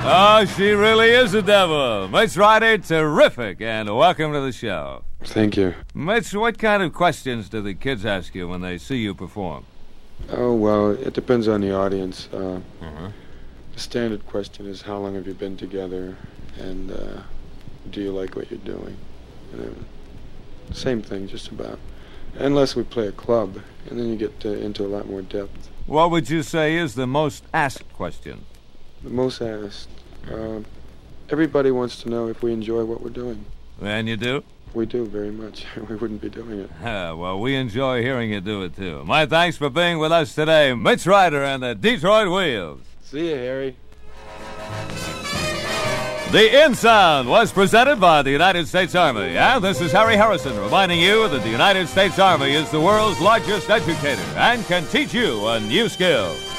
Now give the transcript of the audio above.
Oh, she really is a devil. Mitch Ryder, terrific, and welcome to the show. Thank you. Mitch, what kind of questions do the kids ask you when they see you perform? Oh, well, it depends on the audience. The standard question is, how long have you been together, and do you like what you're doing? Same thing, just about. Unless we play a club, and then you get into a lot more depth. What would you say is the most asked question? The most asked? Everybody wants to know if we enjoy what we're doing. And you do? We do, very much. We wouldn't be doing it. Well, we enjoy hearing you do it, too. My thanks for being with us today, Mitch Ryder and the Detroit Wheels. See you, Harry. The In Sound was presented by the United States Army. And this is Harry Harrison reminding you that the United States Army is the world's largest educator and can teach you a new skill.